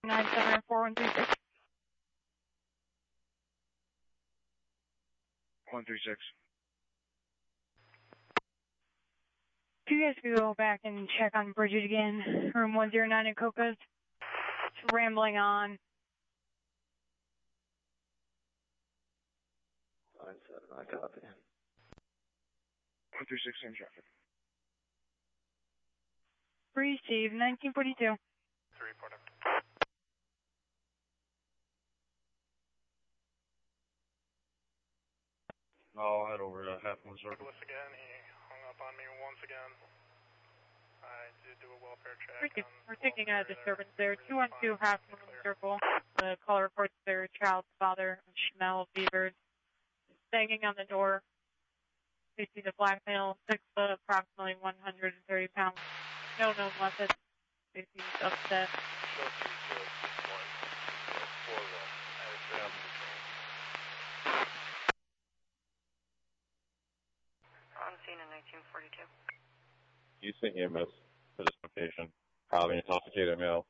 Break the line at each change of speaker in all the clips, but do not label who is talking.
974-136.
136.
You guys could go back and check on Bridget again. Room 109 at Coca's. It's rambling on.
9-7, I copy.
136, same traffic.
Receive 1942.
3 report.
I'll head over to Half Moon Circle.
Again, he hung up on me once again. I did do a welfare check.
We're taking a disturbance there. 212 Half Moon Circle. The caller reports their child's father, Chanel Beavers, banging on the door. They see the black male, 6 foot, approximately 130 pounds. No known weapons. They seem upset.
On scene in 1942.
Houston EMS for this location. Probably intoxicated male.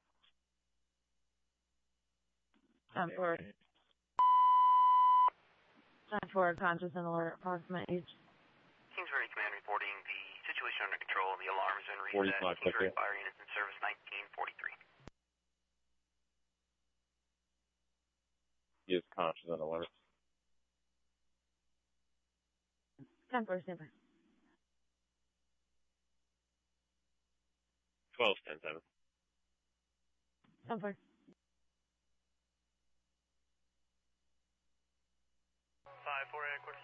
10-4. 10-4, conscious and alert, approximate age.
Kingsbury Command reporting the situation under control. The alarm has been reset. Kingsbury Fire Units in service 1943.
He is conscious and alert.
10-4, stand by.
12-10-7.
10-4.
5-4 headquarters.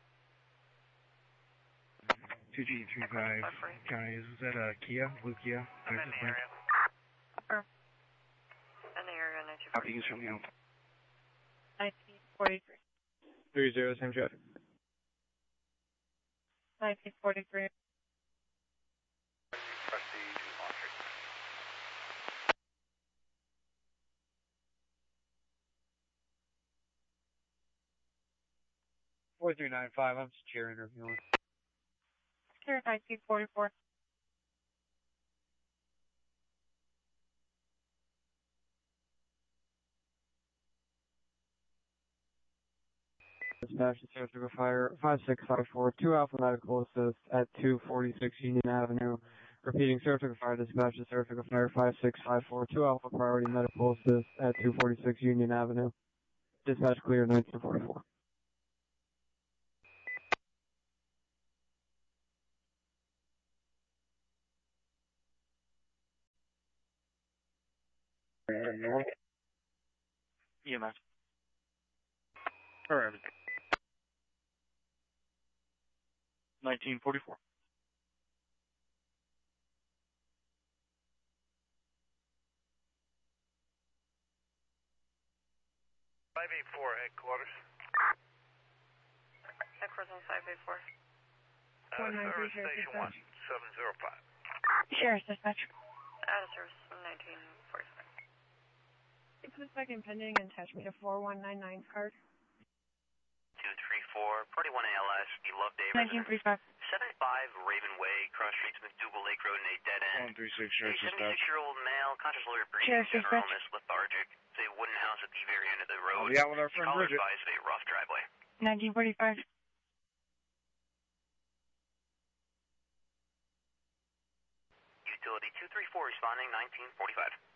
2G35 County, is that a Kia? Blue Kia?
I'm in the area.
In the area,
How can you show me out?
1943.
30, same traffic.
1943.
Prestige and laundry.
$4395, I'm secure interviewing.
Secure 1944.
Dispatch to Saratoga Fire 5654, 2 Alpha Medical Assist at 246 Union Avenue. Repeating, Saratoga Fire Dispatch to Saratoga Fire 5654, 2 Alpha Priority Medical Assist at 246 Union Avenue. Dispatch clear 1944.
EMS. Alright. 1944.
584 headquarters.
Headquarters on 584.
Service station 1705.
Sheriff's dispatch.
Out of service 1945.
It's second pending and attach me to 4199 card.
234, Party 1 ALS, Beloved Day.
1935.
75 Raven Way, cross streets McDougal Lake Road and a dead end.
136,
A
Sheriff's dispatch.
76-year-old male, conscious lawyer breathing,
Sheriff's
general
dispatch.
illness, lethargic. It's a wooden house at the very end of the road.
I'll be out with our friend
Caller
Bridget.
advised of a rough driveway.
1945.
Utility 234 responding 1945.